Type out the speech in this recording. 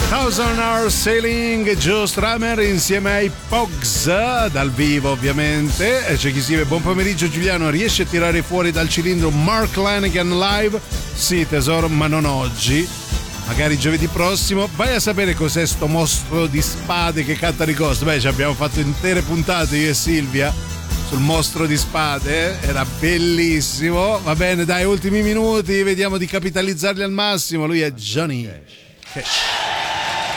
Thousand Hour Sailing, Joe Strummer insieme ai Pogs, dal vivo ovviamente. E c'è chi scrive: buon pomeriggio Giuliano, riesci a tirare fuori dal cilindro Mark Lanegan live? Sì tesoro, ma non oggi, magari giovedì prossimo. Vai a sapere cos'è sto mostro di spade che canta di Ghost. Beh, ci abbiamo fatto intere puntate io e Silvia sul mostro di spade, era bellissimo. Va bene, dai, ultimi minuti, vediamo di capitalizzarli al massimo. Lui è Johnny Cash.